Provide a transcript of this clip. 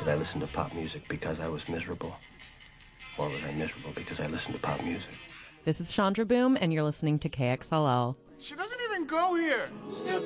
Did I listen to pop music because I was miserable? Or was I miserable because I listened to pop music? This is Chandra Boom, and you're listening to KXLL. She doesn't even go here.